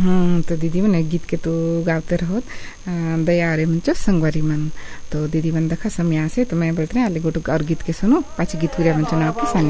तो दीदी मन गीत के तो गाते रहो दया रे मंचो संगवारी मन तो दीदी मन देखा समय से तो मैं बोलते हैं आले गोटो और गीत के सुनो पाँच गीत पूरा मंचो ना आपके